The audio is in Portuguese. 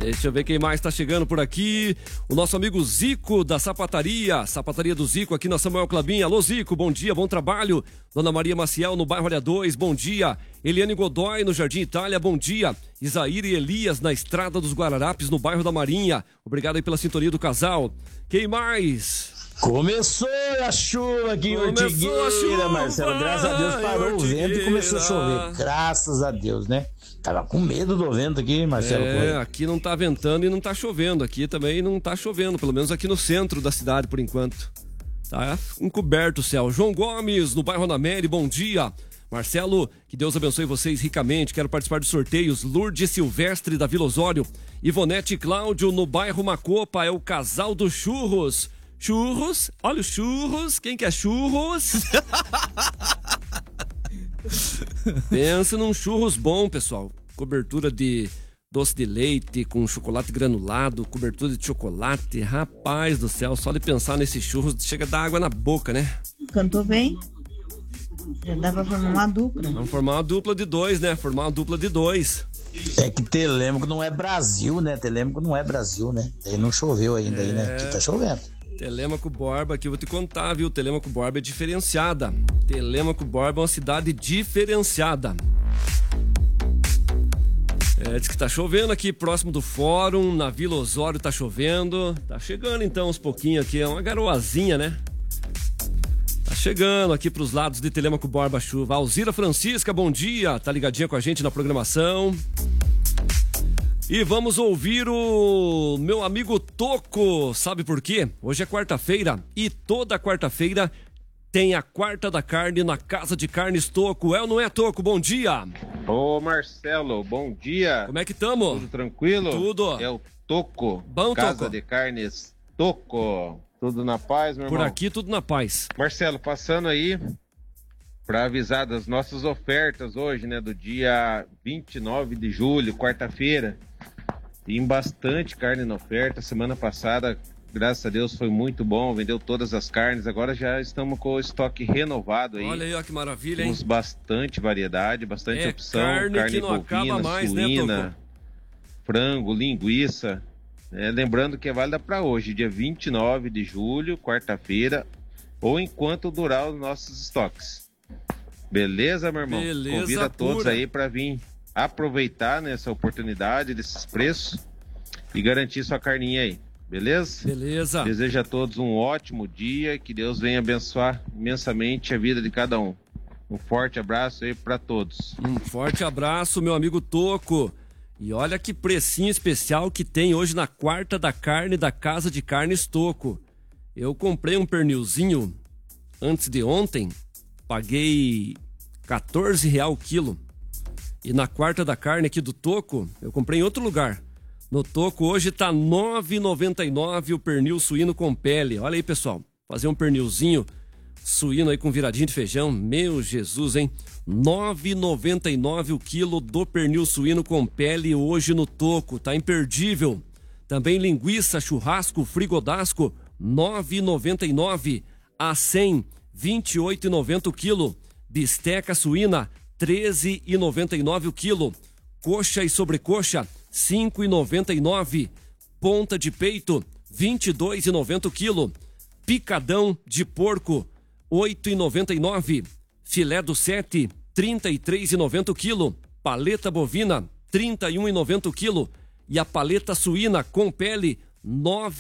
Deixa eu ver quem mais tá chegando por aqui. O nosso amigo Zico da Sapataria do Zico aqui na Samuel Clabin. Alô Zico, bom dia, bom trabalho. Dona Maria Maciel no bairro Área 2, bom dia. Eliane Godoy no Jardim Itália, bom dia. Isaír e Elias na Estrada dos Guararapes no bairro da Marinha. Obrigado aí pela sintonia do casal. Quem mais? Começou a chuva aqui em Ortigueira, Marcelo. Graças a Deus parou o vento e começou a chover. Graças a Deus, né? Tava com medo do vento aqui, Marcelo. Aqui não tá ventando e não tá chovendo. Aqui também não tá chovendo, pelo menos aqui no centro da cidade por enquanto. Tá encoberto o céu. João Gomes, no bairro Anamere, bom dia. Marcelo, que Deus abençoe vocês ricamente. Quero participar dos sorteios. Lourdes Silvestre da Vila Osório. Ivonete e Cláudio no bairro Macopa. É o casal dos churros. Churros, olha os churros. Quem quer churros? Pensa num churros bom, pessoal. Cobertura de doce de leite com chocolate granulado, cobertura de chocolate. Rapaz do céu, só de pensar nesses churros chega a dar água na boca, né? Cantou bem. Já dá pra formar uma dupla. Vamos formar uma dupla de dois, né? Formar uma dupla de dois. É que Telêmaco não é Brasil, né? Telêmaco não é Brasil, né? Aí não choveu ainda aí, né? Aqui tá chovendo. Telêmaco Borba, aqui eu vou te contar, viu? Telêmaco Borba é diferenciada. Telêmaco Borba é uma cidade diferenciada. Diz que tá chovendo aqui próximo do fórum, na Vila Osório tá chovendo. Tá chegando então uns pouquinhos aqui, é uma garoazinha, né? Tá chegando aqui pros lados de Telêmaco Borba chuva. Alzira Francisca, bom dia, tá ligadinha com a gente na programação. E vamos ouvir o meu amigo Toco. Sabe por quê? Hoje é quarta-feira e toda quarta-feira tem a Quarta da Carne na Casa de Carnes Toco. É ou não é, Toco? Bom dia. Ô Marcelo, bom dia. Como é que tamo? Tudo tranquilo? Tudo. É o Toco. Bom, Casa Toco. de Carnes Toco. Tudo na paz, meu irmão? Por aqui tudo na paz. Marcelo, passando aí para avisar das nossas ofertas hoje, né? Do dia 29 de julho, quarta-feira. Tem bastante carne na oferta. Semana passada, graças a Deus, foi muito bom. Vendeu todas as carnes. Agora já estamos com o estoque renovado aí. Olha aí, ó, que maravilha, hein? Temos bastante variedade, bastante opção. Carne que não bovina, acaba mais, suína, né, frango, linguiça. Lembrando que é válida para hoje, dia 29 de julho, quarta-feira, ou enquanto durar os nossos estoques. Beleza, meu irmão? Beleza. Convida todos pura. aí para vir aproveitar nessa oportunidade desses preços e garantir sua carninha aí, beleza? Beleza. Desejo a todos um ótimo dia, que Deus venha abençoar imensamente a vida de cada um. Um forte abraço aí para todos. Um forte abraço, meu amigo Toco. E olha que precinho especial que tem hoje na Quarta da Carne da Casa de Carnes Toco. Eu comprei um pernilzinho antes de ontem, paguei R$14 o quilo. E na Quarta da Carne aqui do Toco, eu comprei em outro lugar. No Toco hoje tá R$ 9,99 o pernil suíno com pele. Olha aí, pessoal, fazer um pernilzinho suíno aí com viradinho de feijão. Meu Jesus, hein? R$ 9,99 o quilo do pernil suíno com pele hoje no Toco. Tá imperdível. Também linguiça, churrasco, frigodasco, R$ 9,99 a 100, R$ 28,90 o quilo. Bisteca suína, R$ 13,99 o quilo. Coxa e sobrecoxa, R$ 5,99. Ponta de peito, R$ 22,90 o quilo. Picadão de porco, R$ 8,99. Filé do 7, R$ 33,90 o quilo. Paleta bovina, R$ 31,90 o quilo. E a paleta suína com pele, R$